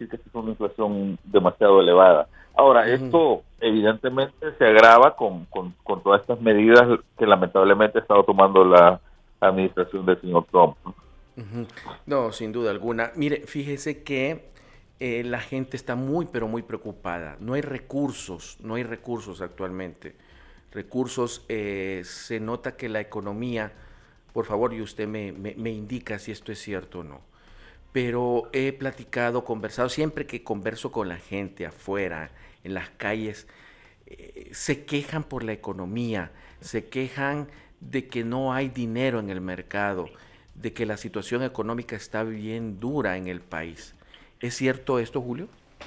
decir que es una inflación demasiado elevada. Ahora, Ujú, esto evidentemente se agrava con todas estas medidas que lamentablemente ha estado tomando la administración del señor Trump, ¿no? ujú. No, sin duda alguna. Mire, fíjese que la gente está muy, pero muy preocupada. No hay recursos actualmente. Recursos, se nota que la economía, por favor, y usted me indica si esto es cierto o no, pero he platicado, conversado, siempre que converso con la gente afuera, en las calles, se quejan por la economía, se quejan de que no hay dinero en el mercado, de que la situación económica está bien dura en el país. ¿Es cierto esto, Julio?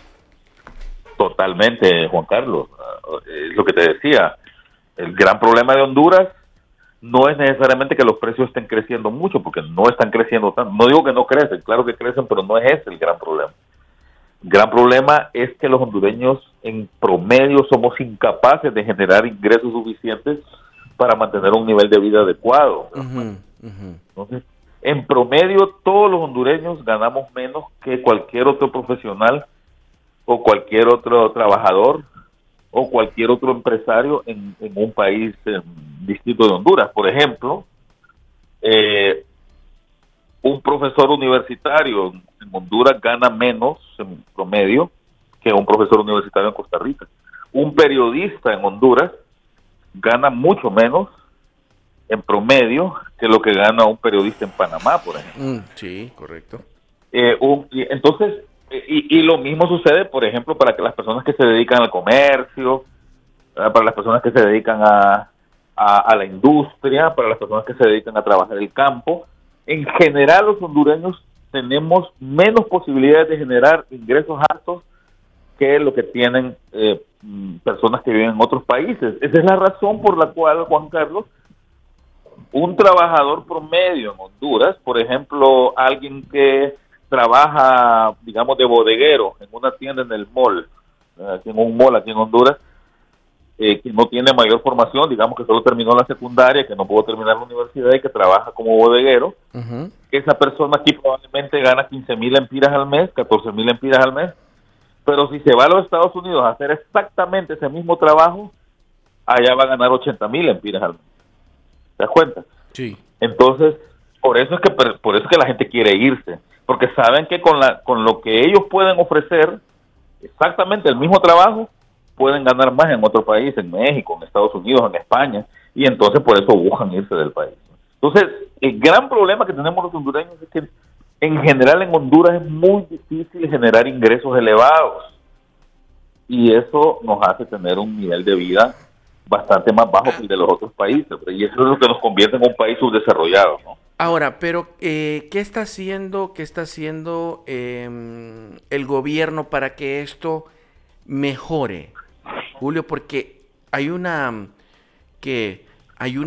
Totalmente, Juan Carlos. Es lo que te decía. El gran problema de Honduras no es necesariamente que los precios estén creciendo mucho, porque no están creciendo tanto. No digo que no crecen, claro que crecen, pero no es ese el gran problema. El gran problema es que los hondureños en promedio somos incapaces de generar ingresos suficientes para mantener un nivel de vida adecuado. ¿Te das cuenta? Ujú, ujú. Entonces, en promedio todos los hondureños ganamos menos que cualquier otro profesional o cualquier otro trabajador o cualquier otro empresario en un país distinto de Honduras. Por ejemplo, eh, un profesor universitario en Honduras gana menos en promedio que un profesor universitario en Costa Rica. Un periodista en Honduras gana mucho menos en promedio que lo que gana un periodista en Panamá, por ejemplo. Sí, correcto. Entonces, y lo mismo sucede, por ejemplo, para que las personas que se dedican al comercio, para las personas que se dedican a la industria, para las personas que se dedican a trabajar el campo. En general, los hondureños tenemos menos posibilidades de generar ingresos altos que lo que tienen personas que viven en otros países. Esa es la razón por la cual, Juan Carlos, un trabajador promedio en Honduras, por ejemplo, alguien que trabaja, digamos, de bodeguero en una tienda en el mall, aquí en un mall aquí en Honduras, que no tiene mayor formación, digamos que solo terminó la secundaria, que no pudo terminar la universidad y que trabaja como bodeguero, Ujú. esa persona aquí probablemente gana 15,000 empiras al mes, 14,000 empiras al mes, pero si se va a los Estados Unidos a hacer exactamente ese mismo trabajo, allá va a ganar 80,000 empiras al mes. ¿Te das cuenta? Sí. Entonces, por eso es que la gente quiere irse, porque saben que con lo que ellos pueden ofrecer, exactamente el mismo trabajo, pueden ganar más en otro país, en México, en Estados Unidos, en España, y entonces por eso buscan irse del país. Entonces, el gran problema que tenemos los hondureños es que en general en Honduras es muy difícil generar ingresos elevados, y eso nos hace tener un nivel de vida bastante más bajo que el de los otros países, y eso es lo que nos convierte en un país subdesarrollado, ¿no? Ahora, pero qué está haciendo el gobierno para que esto mejore, Julio? Porque hay que hay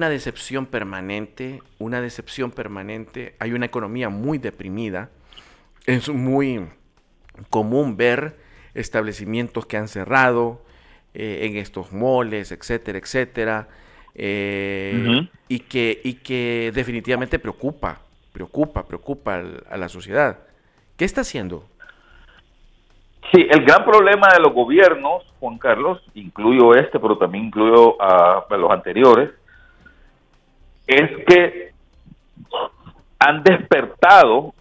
una decepción permanente, hay una economía muy deprimida. Es muy común ver establecimientos que han cerrado en estos moles, etcétera, etcétera, Ujú. y que definitivamente preocupa a la sociedad. ¿Qué está haciendo? Sí, el gran problema de los gobiernos, Juan Carlos, incluyo este, pero también incluyo a los anteriores, es que han despertado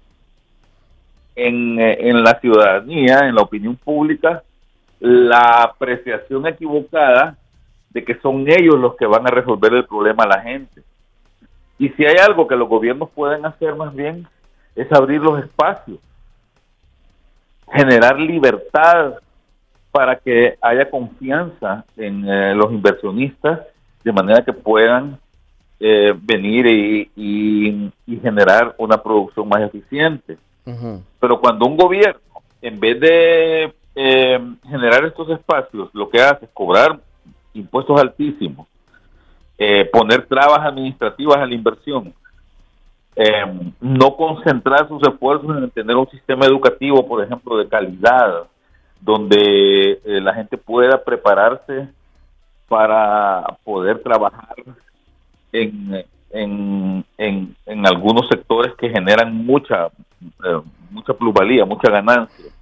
en la ciudadanía, en la opinión pública, la apreciación equivocada de que son ellos los que van a resolver el problema a la gente. Y si hay algo que los gobiernos pueden hacer más bien, es abrir los espacios, generar libertad para que haya confianza en los inversionistas, de manera que puedan venir y generar una producción más eficiente. Ujú. Pero cuando un gobierno, en vez de generar estos espacios, lo que hace es cobrar impuestos altísimos, poner trabas administrativas a la inversión, no concentrar sus esfuerzos en tener un sistema educativo, por ejemplo, de calidad, donde la gente pueda prepararse para poder trabajar en algunos sectores que generan mucha plusvalía, mucha ganancia.